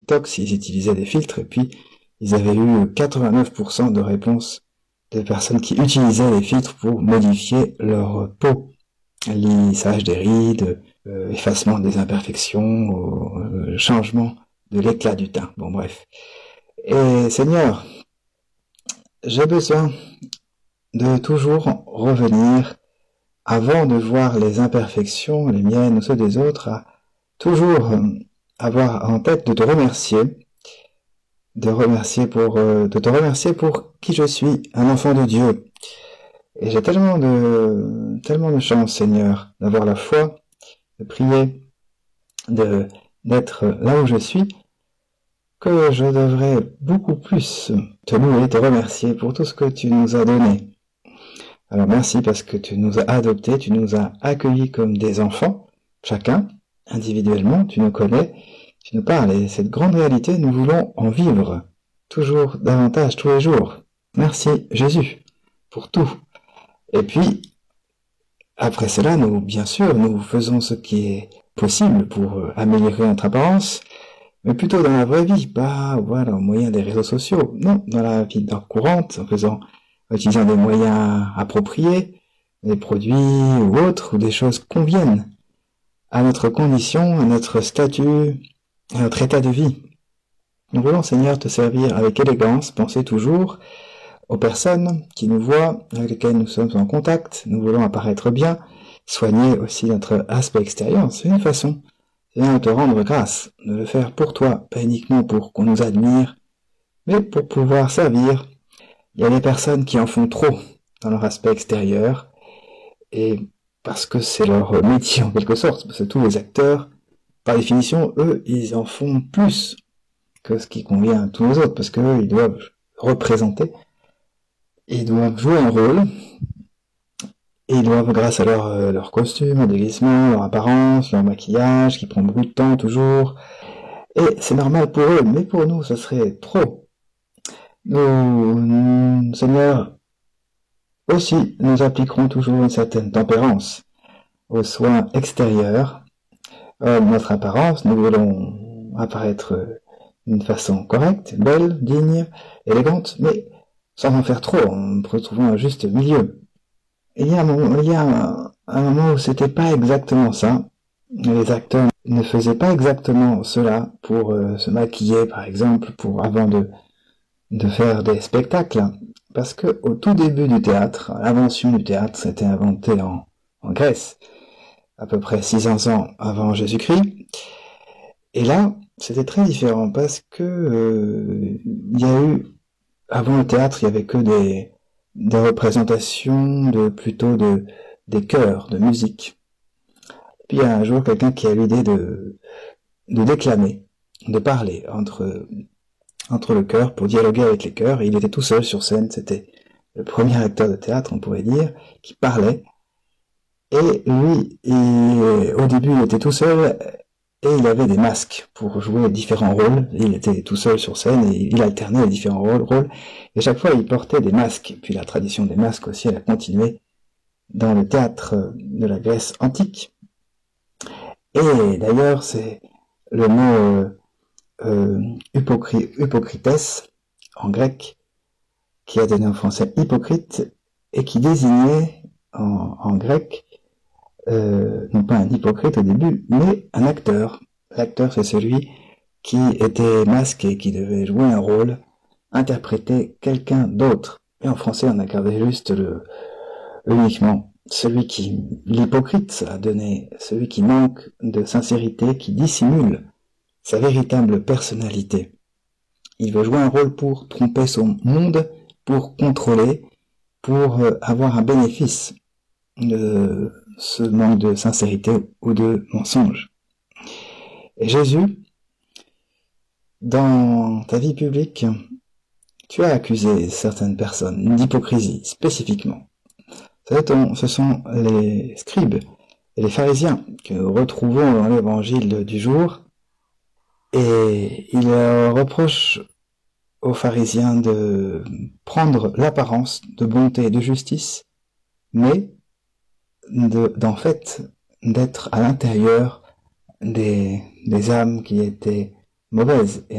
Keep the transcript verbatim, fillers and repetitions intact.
TikTok s'ils utilisaient des filtres, et puis ils avaient eu quatre-vingt-neuf pour cent de réponses de personnes qui utilisaient les filtres pour modifier leur peau. Lissage des rides, euh, effacement des imperfections, euh, changement de l'éclat du teint. Bon, bref. Et Seigneur, j'ai besoin de toujours revenir, avant de voir les imperfections, les miennes ou ceux des autres, à toujours avoir en tête de te remercier, de remercier pour, euh, de te remercier pour qui je suis, un enfant de Dieu. Et j'ai tellement de, tellement de chance, Seigneur, d'avoir la foi, de prier, de, d'être là où je suis, que je devrais beaucoup plus te louer, te remercier pour tout ce que tu nous as donné. Alors merci parce que tu nous as adoptés, tu nous as accueillis comme des enfants, chacun, individuellement, tu nous connais, tu nous parles, et cette grande réalité, nous voulons en vivre, toujours davantage, tous les jours. Merci Jésus, pour tout. Et puis, après cela, nous, bien sûr, nous faisons ce qui est possible pour améliorer notre apparence, mais plutôt dans la vraie vie, pas, voilà, au moyen des réseaux sociaux. Non, dans la vie courante, en faisant, en utilisant des moyens appropriés, des produits ou autres, ou des choses conviennent à notre condition, à notre statut, à notre état de vie. Nous voulons, Seigneur, te servir avec élégance, penser toujours aux personnes qui nous voient, avec lesquelles nous sommes en contact. Nous voulons apparaître bien, soigner aussi notre aspect extérieur. C'est une façon, Seigneur, de te rendre grâce, de le faire pour toi, pas uniquement pour qu'on nous admire, mais pour pouvoir servir. Il y a des personnes qui en font trop dans leur aspect extérieur, et parce que c'est leur métier en quelque sorte, parce que tous les acteurs, par définition, eux, ils en font plus que ce qui convient à tous les autres, parce qu'eux, ils doivent représenter, ils doivent jouer un rôle, et ils doivent, grâce à leur, euh, leur costume, leur déguisement, leur apparence, leur maquillage, qui prend beaucoup de temps toujours, et c'est normal pour eux, mais pour nous, ce serait trop. Nous, Seigneur, aussi, nous appliquerons toujours une certaine tempérance aux soins extérieurs. Euh, notre apparence, nous voulons apparaître d'une façon correcte, belle, digne, élégante, mais sans en faire trop, en retrouvant un juste milieu. Il y a un moment, il y a un, un moment où c'était pas exactement ça. Les acteurs ne faisaient pas exactement cela pour euh, se maquiller, par exemple, pour avant de de faire des spectacles, parce que au tout début du théâtre, l'invention du théâtre, c'était inventé en, en Grèce, à peu près six cents ans avant Jésus-Christ, et là, c'était très différent, parce que euh, il y a eu, avant le théâtre, il y avait que des, des représentations de, plutôt de, des chœurs, de musique. Puis il y a un jour quelqu'un qui a l'idée de, de déclamer, de parler entre entre le chœur, pour dialoguer avec les chœurs, et il était tout seul sur scène, c'était le premier acteur de théâtre, on pourrait dire, qui parlait, et lui, il, au début, il était tout seul, et il avait des masques pour jouer différents rôles, il était tout seul sur scène, et il alternait les différents rôles, rôles, et chaque fois, il portait des masques, puis la tradition des masques aussi, elle a continué dans le théâtre de la Grèce antique, et d'ailleurs, c'est le mot... Euh, Euh, hypocri hypocrites en grec, qui a donné en français hypocrite, et qui désignait en, en grec euh, non pas un hypocrite au début, mais un acteur. L'acteur, c'est celui qui était masqué, qui devait jouer un rôle, interpréter quelqu'un d'autre. Et en français, on a gardé juste le uniquement celui qui, l'hypocrite, ça a donné celui qui manque de sincérité, qui dissimule sa véritable personnalité. Il veut jouer un rôle pour tromper son monde, pour contrôler, pour euh, avoir un bénéfice de ce manque de sincérité ou de mensonge. Et Jésus, dans ta vie publique, tu as accusé certaines personnes d'hypocrisie, spécifiquement. Ce sont les scribes et les pharisiens que nous retrouvons dans l'évangile du jour, et il reproche aux pharisiens de prendre l'apparence de bonté et de justice, mais de, d'en fait d'être à l'intérieur des, des âmes qui étaient mauvaises.